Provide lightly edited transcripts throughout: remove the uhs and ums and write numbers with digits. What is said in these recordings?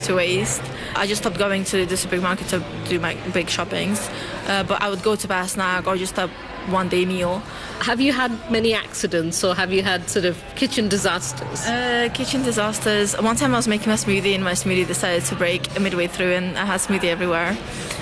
to waste. I just stopped going to the supermarket to do my big shoppings, but I would go to buy a snack or just a one-day meal. Have you had many accidents or have you had sort of kitchen disasters? Kitchen disasters. One time I was making a smoothie and my smoothie decided to break midway through and I had smoothie everywhere.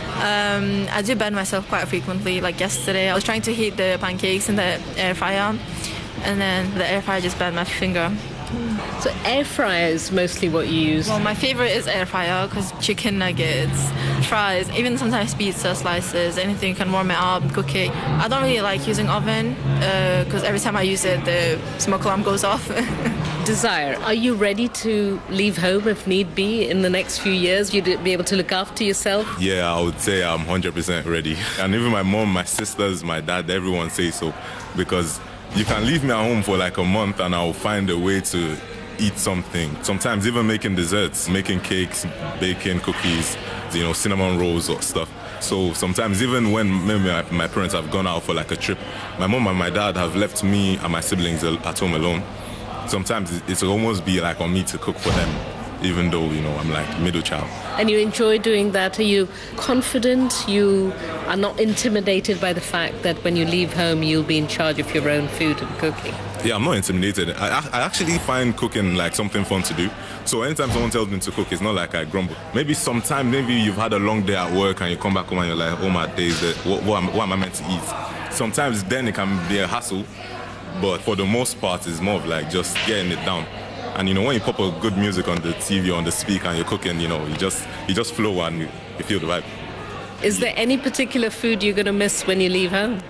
I do burn myself quite frequently. Like yesterday, I was trying to heat the pancakes in the air fryer and then the air fryer just burned my finger. So air fryer is mostly what you use? Well, my favorite is air fryer because chicken nuggets, fries, even sometimes pizza slices, anything you can warm it up, cook it. I don't really like using oven because every time I use it, the smoke alarm goes off. Desire, are you ready to leave home if need be in the next few years? You'd be able to look after yourself? Yeah, I would say I'm 100% ready. And even my mom, my sisters, my dad, everyone says so because you can leave me at home for like a month and I'll find a way to eat something. Sometimes even making desserts, making cakes, baking cookies, cinnamon rolls or stuff. So sometimes even when maybe my parents have gone out for like a trip, my mom and my dad have left me and my siblings at home alone. Sometimes it's almost be like on me to cook for them, even though, I'm like middle child. And you enjoy doing that? Are you confident? You are not intimidated by the fact that when you leave home, you'll be in charge of your own food and cooking? Yeah, I'm not intimidated. I actually find cooking like something fun to do. So anytime someone tells me to cook, it's not like I grumble. Maybe you've had a long day at work and you come back home and you're like, oh my days, what am I meant to eat? Sometimes then it can be a hassle, but for the most part, it's more of like just getting it down. And when you pop a good music on the TV or on the speaker and you're cooking, you just flow and you feel the vibe. Is there any particular food you're going to miss when you leave home?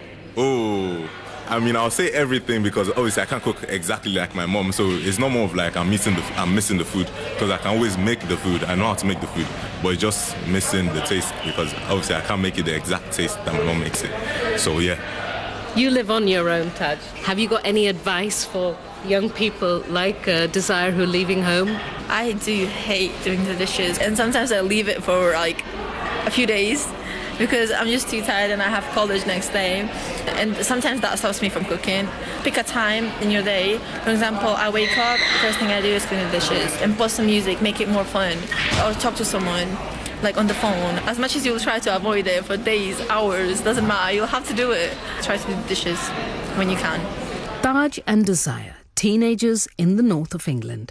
Oh, I'll say everything because obviously I can't cook exactly like my mom. So it's not more of like I'm missing the food because I can always make the food. I know how to make the food, but it's just missing the taste because obviously I can't make it the exact taste that my mom makes it. So yeah. You live on your own, Taj. Have you got any advice for young people like Desire who are leaving home? I do hate doing the dishes and sometimes I leave it for like a few days because I'm just too tired and I have college next day and sometimes that stops me from cooking. Pick a time in your day. For example, I wake up, first thing I do is clean the dishes and put some music, make it more fun, or talk to someone like on the phone. As much as you'll try to avoid it for days, hours, doesn't matter, you'll have to do it. Try to do the dishes when you can. Taj and Desire, teenagers in the north of England.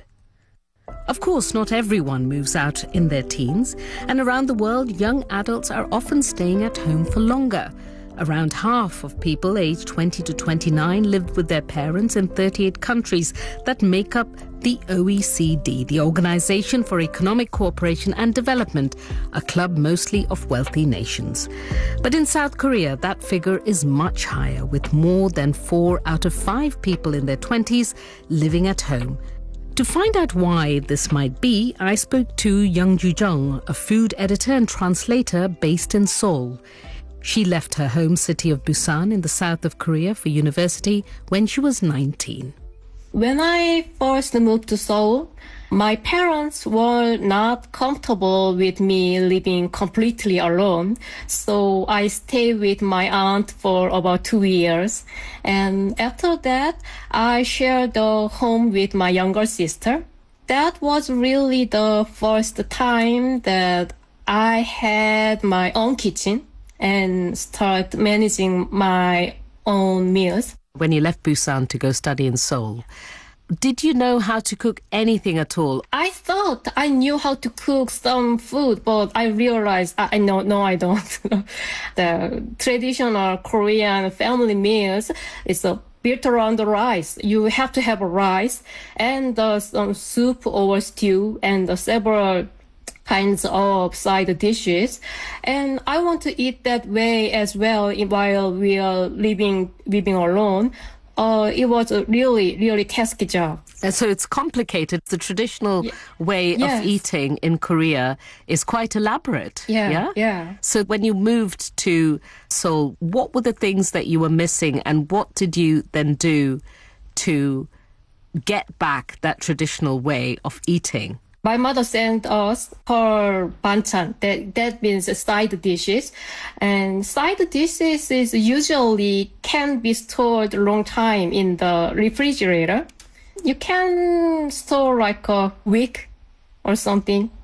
Of course, not everyone moves out in their teens, and around the world, young adults are often staying at home for longer. Around half of people aged 20 to 29 live with their parents in 38 countries that make up the OECD, the Organization for Economic Cooperation and Development, a club mostly of wealthy nations. But in South Korea, that figure is much higher, with more than 4 out of 5 people in their 20s living at home. To find out why this might be, I spoke to Young Ju Jung, a food editor and translator based in Seoul. She left her home city of Busan in the south of Korea for university when she was 19. When I first moved to Seoul, my parents were not comfortable with me living completely alone. So I stayed with my aunt for about 2 years. And after that, I shared the home with my younger sister. That was really the first time that I had my own kitchen and start managing my own meals. When you left Busan to go study in Seoul, did you know how to cook anything at all? I thought I knew how to cook some food, but I realized I don't. The traditional Korean family meals is built around the rice. You have to have a rice and some soup or stew and several kinds of side dishes, and I want to eat that way as well while we are living alone. It was a really tasky job. And so it's complicated. The traditional way of eating in Korea is quite elaborate. Yeah. So when you moved to Seoul, what were the things that you were missing, and what did you then do to get back that traditional way of eating? My mother sent us her banchan. That means side dishes. And side dishes is usually can be stored a long time in the refrigerator. You can store like a week or something.